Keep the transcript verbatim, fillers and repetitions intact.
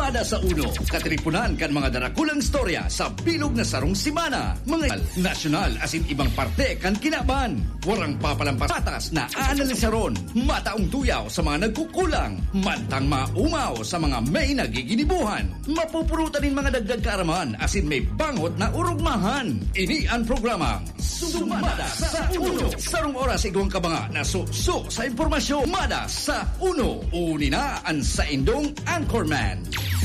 Mada sa Uno, katiripunan kan mga darakulang storya sa bilog na sarong simana. Mga nasyonal asin ibang parte kan kinaban. Warang papalampas patas na analisaron. Mataong tuyaw sa mga nagkukulang. Mantang maumaw sa mga may nagiginibuhan. Mapupurutan din mga dagdag kaaraman asin may bangot na urugmahan. Ini ang programang Sumada sa Uno. Sarong oras igawang kabanga na suso sa impormasyon. Mada sa Uno. Uni na ang sa indong Anchorman.